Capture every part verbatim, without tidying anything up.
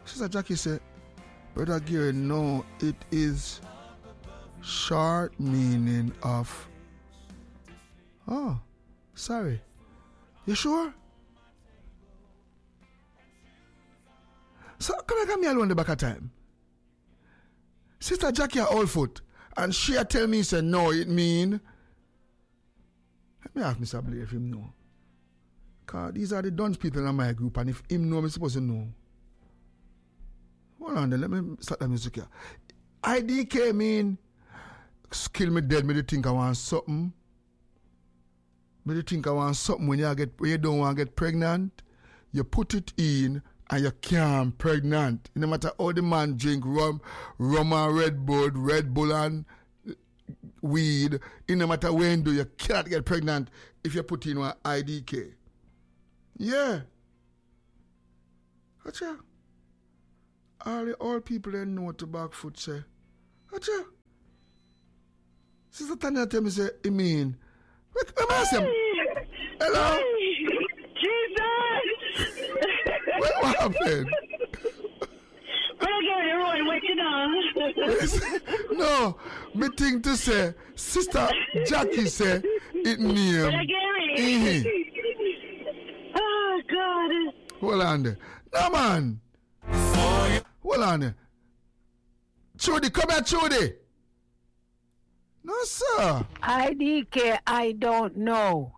Sister Jackie said, Brother Gary, no, it is short meaning of. Oh, sorry. You sure? So come here, come here alone the back of time. Sister Jackie are all foot, and she a tell me say no, it mean. Let me ask Mister Blair if him know. Cause these are the dunce people in my group, and if him know, I'm supposed to know. Hold on then, let me start the music here. I D K mean kill me dead, me they think I want something. Me they think I want something when you get when you don't want to get pregnant, you put it in and you can't pregnant. No matter how the man drink rum, rum and Red Bull, Red Bull and weed, it no matter when do you cannot get pregnant if you put in one I D K. Yeah. Gotcha. All the old people that know what the back foot say. Gotcha. Sister Tanya tell me say, I mean, let me ask him. Hello? Jesus! What, what happened? Brother Gary, Roy, what you know? No, me think to say, Sister Jackie say, it mean. Brother Gary! Mm-hmm. Oh, God. Hold on there. No, man. Hold on there. Trudy, come here, Trudy. No, sir. I D K, I don't know.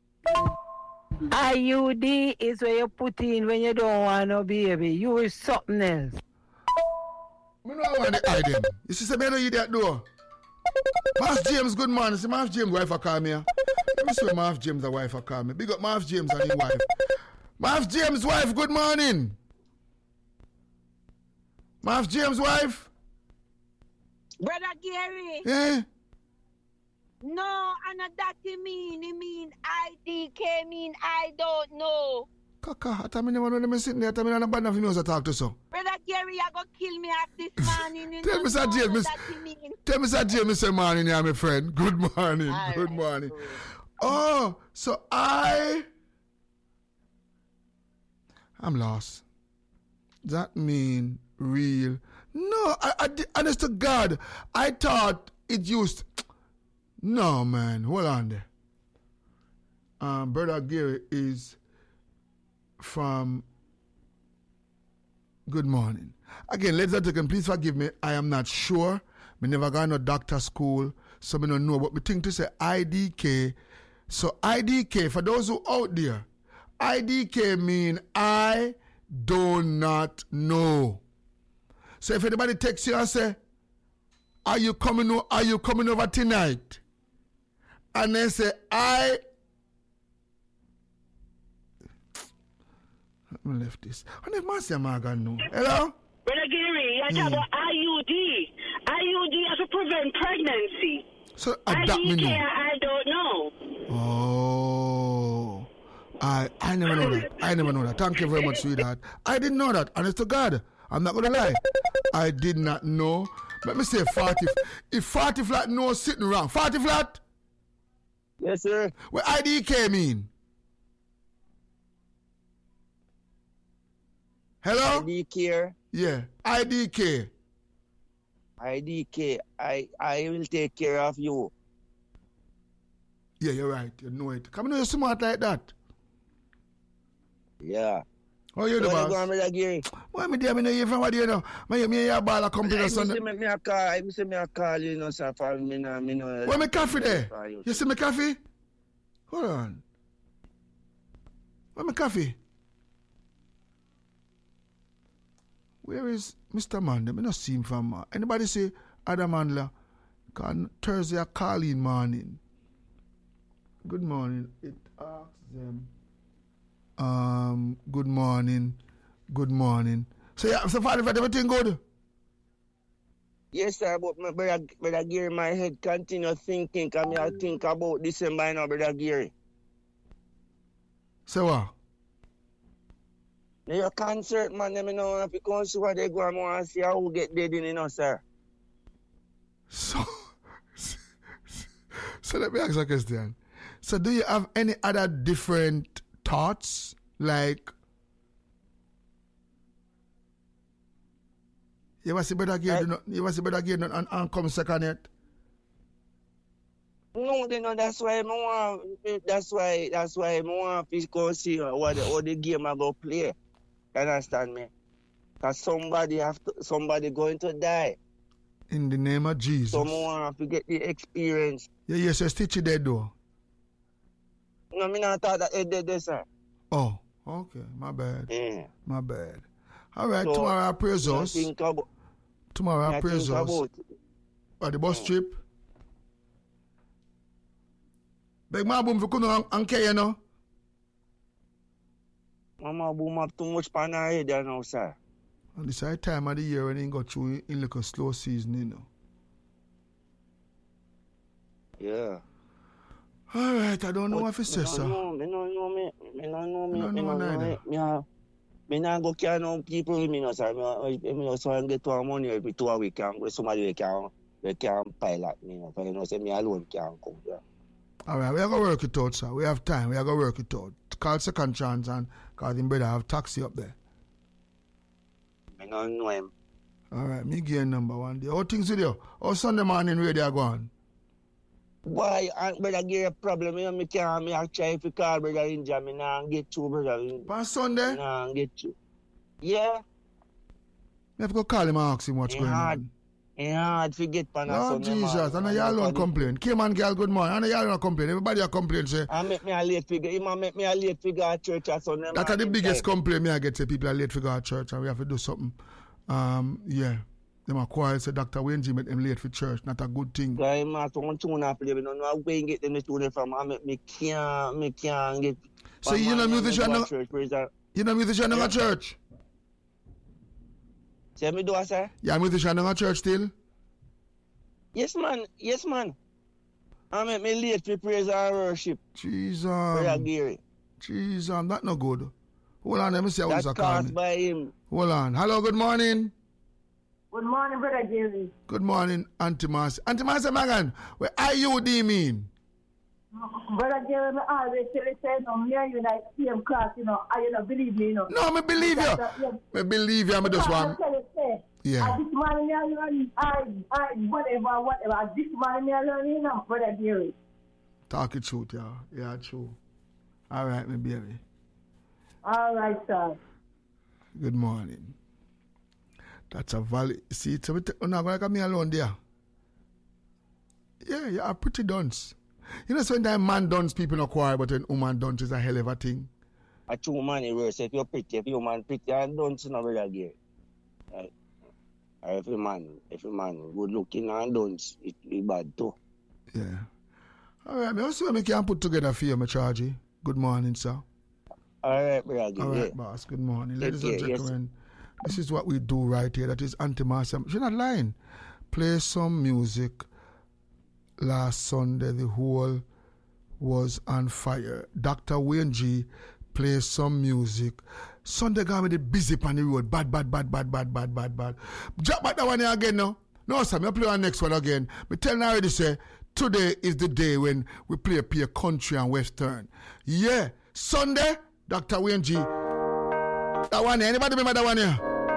I U D is where you put in when you don't want no baby. You is something else. I don't want to hide him. You see, I know you that door. Marv James, good morning. See, Marv James' wife will call me. Let me see Marv James' wife will call me. Big up Marv James and his wife. Marv James' wife, good morning. Marv James' wife. Brother Gary. Yeah. No, and that you mean, you mean I D K mean I don't know. Kaka, I tell me never know them sitting there. I tell me I'm not bad enough to talk to so. Brother Gary, you go kill me at this morning. You tell me, Sir James. Tell me, Sir James, say morning, yeah, my friend. Good morning. All good right, morning. Good. Oh, so I, I'm lost. That mean real? No, I, I, honest to God, I thought it used. No, man. Hold on there. Um, Brother Gary is from Good Morning. Again, ladies and gentlemen, please forgive me. I am not sure. Me never got no doctor school, so me don't know. But me think to say I D K. So I D K, for those who out there, I D K mean I do not know. So if anybody texts you and say, are you coming, are you coming over tonight? And then say, I... Let me left this. And if Marcia Morgan know. Hello? Brother Gary, you're talking about I U D. I U D has to prevent pregnancy. So adapt me now. I don't know. Oh. I I never know that. I never know that. Thank you very much, sweetheart. I didn't know that. Honest to God. I'm not going to lie. I did not know. Let me say forty. If forty flat no sitting around. forty flat? Yes, sir. What I D K mean? Hello? I D K. Yeah. I D K. I D K. I, I will take care of you. Yeah, you're right. You know it. Come on, you're smart like that. Yeah. How you the boss? Go on, Brother Gary. Why me there? Me know you from what do you know? Me me a ball a computer son. I me a call. I say me a call you know sir for me no me no. Where my coffee there? You see my coffee? Hold on. Where my coffee? Where is Mister Mandela? I don't see him from. Uh, anybody say Adam Mandela? Can Thursday a calling morning. Good morning. It asks them. Um. Good morning. Good morning. So yeah, so far everything good. Yes, sir. But my brother, brother Gary, my head continue thinking. Cause me I think about December now, brother Gary. So what? Your concert, man, let me know if you come see what they go and want to see how we get dead in, you know, sir. So, so let me ask you a question. So do you have any other different thoughts? Like, You ever see Brother Gary do not, you ever see Brother Gary and, and come second yet? No, they know that's why I want. That's why. That's why I want to go see what the, what the game I go play. You understand me? Cause somebody have to, somebody going to die. In the name of Jesus. Someone have to get the experience. Yeah, yes, you're Stitchy dead though. No, me not thought that it did this, sir. Oh, okay, my bad. Yeah. My bad. All right, So, tomorrow I praise I us. think about, Tomorrow I I praise think us. about. Or the bus trip. Big man boom for kuno and care, you know. Mama boom up too much pan her head there now, sir. And this is the time of the year when he got through in like a slow season, you know. Yeah. All right, I don't know But what to say, me sir. don't know, me don't know me, me don't know me, You don't me know don't know neither. me. Me, a- me not go carry no people with me, no, sir. Me, a- me just want to get to money every two weeks can with somebody we can, we can pilot me, you know. So you know, say me alone can come there. All right, we are going to work it out, sir. We have time. We are going to work it out. Call second chance and call him brother have taxi up there. Me don't know him. All right, me give you number one day. How things with you? How Sunday morning radio go on? Why, uh, brother, give a problem. You know, me can't, me a try to call brother Inja. Me nah get you, brother. Me On Sunday? nah get you. Yeah, Me have to go call him and ask him what's It going hard. on. it's hard to get pan a Lord Sunday Jesus, morning. I know you alone Nobody- complain. Came on, girl, good morning. I know you alone complain. Everybody a complain, say. I make me a late figure. He might make me a late figure at church or Sunday That's the morning biggest time. complaint me I get, say people are late for go to church and we have to do something. Um, yeah. Them a quiet, say Doctor Wayne G make them late for church. Not a good thing. So I'm not one tune I play. We don't know where you get them the tune from. I make me can't, me can't get. So you know musician, no, Church, praise God. you know musician in Yeah. a church? Say me do I say? You are musician in a church still? Yes, man. Yes, man. I make me late for praise and worship. Jesus. Brother Gary. Jesus, that no good. Hold on, let me see how That's it's a call. caused by him. Hold on. Hello, good morning. Good morning, Brother Jerry. Good morning, Auntie Marcy. Auntie Marcy Magan, where I U D mean? Brother Jerry, I always tell you, say, no, me and you like same class, you know, I you know, believe me, you know. No, me believe you. Me believe you, I just want. I tell you, say, Yeah. I this morning, me and you, I, I, whatever, whatever, this morning, me and you, you know, Brother Jerry. Talk it truth, yeah. Yeah, true. All right, my baby. All right, sir. Good morning. That's a valid. See, it's a bit. You're not going to me alone there. Yeah, you are pretty dunce. You know, sometimes man dunce people not quarrel, but when woman dunce is a hell of a thing. A true man is worse. If you're pretty, if you're man pretty and don't see no Brother Gary. Right? Or if you man, if you man good looking and don't, it be bad too. Yeah. All right, me also me can put together for you, my charge. Good morning, sir. All right, Brother Gary. All right, Yeah. boss. Good morning. Take Ladies and care, yes. gentlemen, this is what we do right here. That is Auntie Marcy. She's not lying. Play some music. Last Sunday, the whole was on fire. Doctor Wayne G plays some music. Sunday got me the busy on the road. Bad, bad, bad, bad, bad, bad, bad, bad. Drop back that one here again now. No, sir, me play on next one again. Me tell you already say, today is the day when we play play country and western. Yeah, Sunday, Doctor Wayne G. That one here. Anybody remember that one here?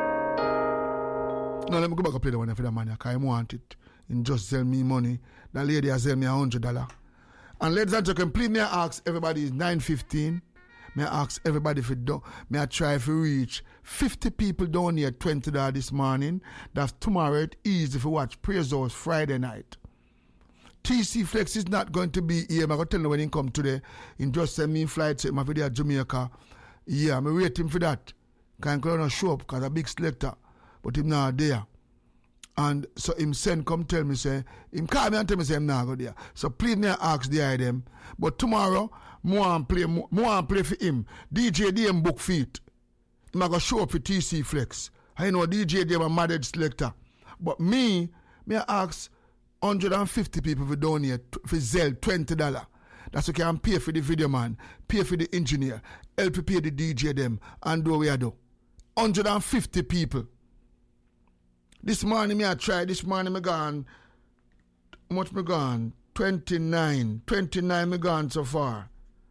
No, let me go back and play the one here for that man here, because I want it. And just sell me money. That lady has sell me a hundred dollar. And ladies and gentlemen, please may I ask everybody, it's nine fifteen. May I ask everybody if it don't, may I try to reach fifty people down here twenty dollars this morning. That's tomorrow. It's easy if you watch Praise House Friday night. T C Flex is not going to be here. I'm going to tell you when he come today. He just send me flight to my video at Jamaica. Yeah, I'm waiting for that. Can't go not show up because a big selector. But him not there. And so him send come tell me say, him call me and tell me say him not go there. So please me ask the item. But tomorrow, more and play more and play for him. D J D M book feet. I'm going to show up for T C Flex. I know D J D M a married selector. But me, me ask one hundred fifty people for donate for Zelle twenty dollars. That's what can pay for the video man, pay for the engineer, help you pay the D J them, and do what we do. one hundred fifty people. This morning me I try, this morning me gone, how much me gone? twenty-nine. twenty-nine me gone so far.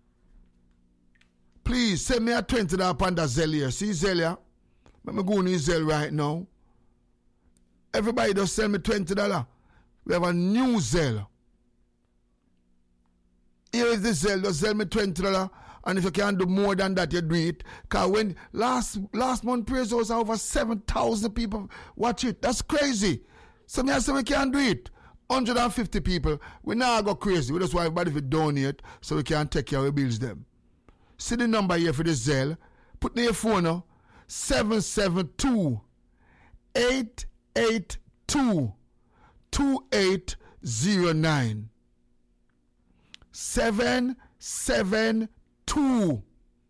Please send me a twenty dollars upon that Zelle here. See Zelle here? Let me go on his Zelle right now. Everybody just send me twenty dollars. We have a new Zelle. Here is the Zelle. Just send me twenty dollars. And if you can do more than that, you do it. Because when last last month praise was over seven thousand people watch it. That's crazy. So me I say we can do it. one hundred fifty people. We now go crazy. We just want everybody to donate so we can take care of our bills them. See the number here for the Zelle. Put in your phone now. seven seven two, eight eight two, two eight zero nine. seven seven two,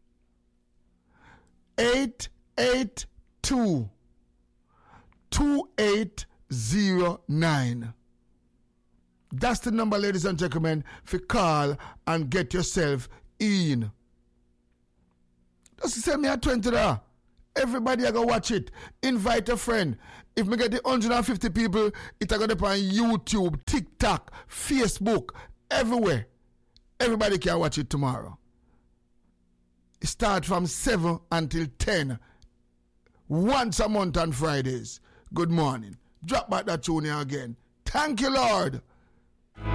eight eight two, two eight zero nine. That's the number, ladies and gentlemen, for call and get yourself in. Just send me a twenty dollars. Everybody I go watch it. Invite a friend. If me get the one hundred fifty people, it's going to be on YouTube, TikTok, Facebook, everywhere. Everybody can watch it tomorrow. It starts from seven until ten. Once a month on Fridays. Good morning. Drop back that tune here again. Thank you, Lord.